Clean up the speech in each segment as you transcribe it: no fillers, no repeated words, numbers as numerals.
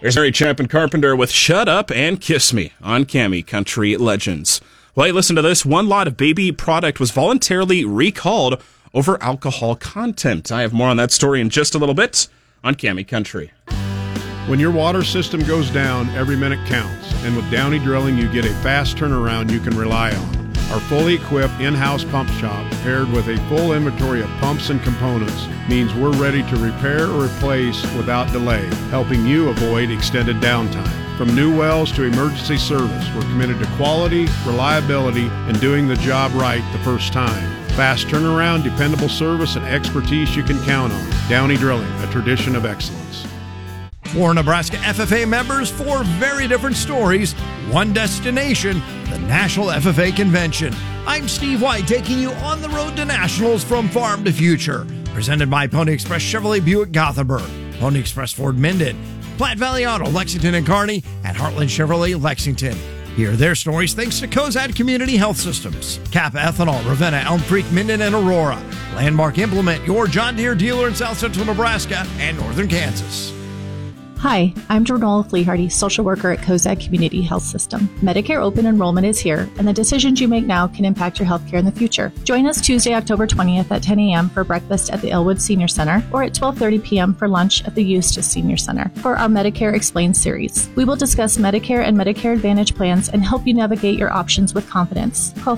There's Mary Chapin Carpenter with Shut Up and Kiss Me on Cami Country Legends. Well, hey, listen to this. One lot of baby product was voluntarily recalled over alcohol content. I have more on that story in just a little bit on Cami Country. When your water system goes down, every minute counts. And with Downey Drilling, you get a fast turnaround you can rely on. Our fully equipped in-house pump shop, paired with a full inventory of pumps and components, means we're ready to repair or replace without delay, helping you avoid extended downtime. From new wells to emergency service, we're committed to quality, reliability, and doing the job right the first time. Fast turnaround, dependable service, and expertise you can count on. Downey Drilling, a tradition of excellence. For Nebraska FFA members, 4 very different stories, one destination, the National FFA Convention. I'm Steve White, taking you on the road to Nationals from farm to future. Presented by Pony Express Chevrolet Buick Gothenburg, Pony Express Ford Minden, Platte Valley Auto Lexington and Kearney, and Heartland Chevrolet Lexington. Hear their stories thanks to Cozad Community Health Systems, Kappa Ethanol, Ravenna, Elm Creek, Minden, and Aurora. Landmark Implement, your John Deere dealer in South Central Nebraska and Northern Kansas. Hi, I'm Jornola Fleehardy, social worker at Cozad Community Health System. Medicare open enrollment is here, and the decisions you make now can impact your health care in the future. Join us Tuesday, October 20th at 10 a.m. for breakfast at the Elwood Senior Center or at 12:30 p.m. for lunch at the Eustis Senior Center for our Medicare Explained series. We will discuss Medicare and Medicare Advantage plans and help you navigate your options with confidence. Call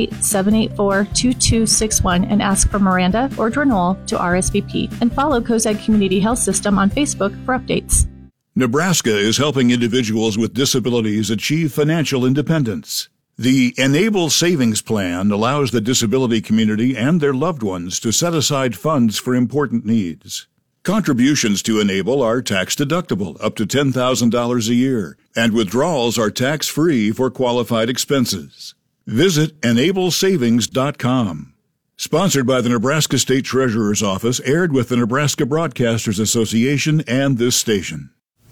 308-784-2261 and ask for Miranda or Jornola to RSVP, and follow Cozad Community Health System on Facebook for updates. Nebraska is helping individuals with disabilities achieve financial independence. The Enable Savings Plan allows the disability community and their loved ones to set aside funds for important needs. Contributions to Enable are tax-deductible up to $10,000 a year, and withdrawals are tax-free for qualified expenses. Visit enablesavings.com. Sponsored by the Nebraska State Treasurer's Office, aired with the Nebraska Broadcasters Association and this station.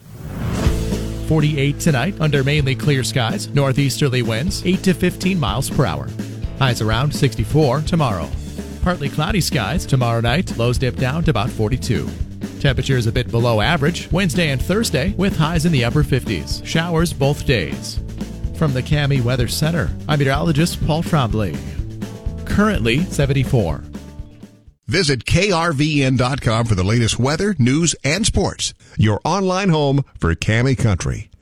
48 tonight under mainly clear skies, northeasterly winds 8 to 15 miles per hour. Highs around 64 tomorrow. Partly cloudy skies tomorrow night, lows dip down to about 42. Temperatures a bit below average Wednesday and Thursday with highs in the upper 50s. Showers both days. From the Cami Weather Center, I'm meteorologist Paul Trombley. Currently 74. Visit krvn.com for the latest weather, news, and sports. Your online home for Cami Country.